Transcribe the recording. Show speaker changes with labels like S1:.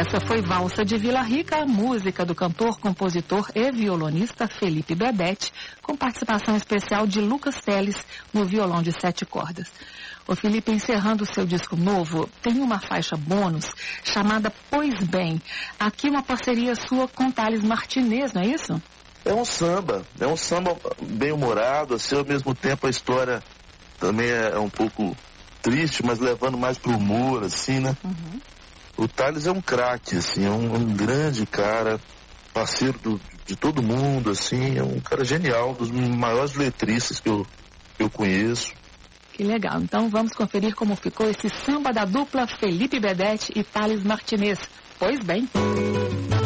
S1: Essa foi Valsa de Vila Rica, a música do cantor, compositor e violonista Felipe Bedete, com participação especial de Lucas Teles no violão de 7 cordas. O Felipe, encerrando o seu disco novo, tem uma faixa bônus chamada Pois Bem. Aqui uma parceria sua com Thales Martinez, não é isso?
S2: É um samba bem humorado, assim, ao mesmo tempo a história também é um pouco triste, mas levando mais pro humor, assim, né?
S1: Uhum.
S2: O Thales é um craque, assim, é um grande cara, parceiro de todo mundo, assim, é um cara genial, um dos maiores letristas que eu conheço.
S1: Que legal. Então vamos conferir como ficou esse samba da dupla Felipe Bedete e Thales Martinez. Pois bem.